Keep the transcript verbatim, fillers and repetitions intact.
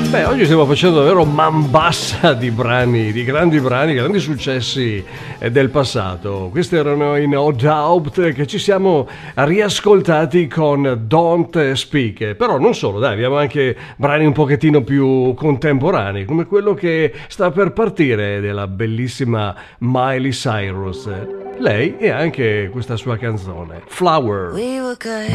Beh, oggi stiamo facendo davvero man bassa di brani, di grandi brani, grandi successi eh, del passato. Questi erano i No Doubt che ci siamo riascoltati con Don't Speak. Però non solo, dai, abbiamo anche brani un pochettino più contemporanei, come quello che sta per partire della bellissima Miley Cyrus. Lei e anche questa sua canzone, Flower. We were good.